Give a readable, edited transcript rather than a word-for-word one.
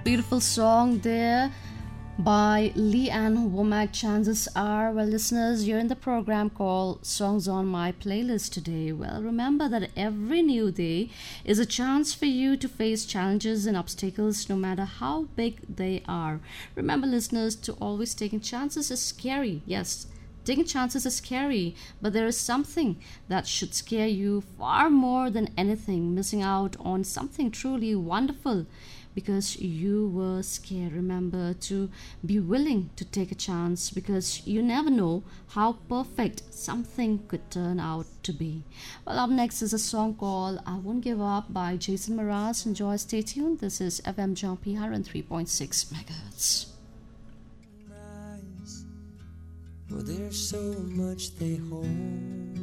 Beautiful song there by Lee Ann Womack. Chances are, well, listeners, you're in the program called Songs on My Playlist today. Well, remember that every new day is a chance for you to face challenges and obstacles, no matter how big they are. Remember, listeners, to always taking chances is scary. Yes, taking chances is scary, but there is something that should scare you far more than anything, missing out on something truly wonderful because you were scared. Remember to be willing to take a chance because you never know how perfect something could turn out to be. Well, up next is a song called I Won't Give Up by Jason Mraz. Enjoy, stay tuned. This is FM Jumpy 103.6 megahertz. For there's so much they hold.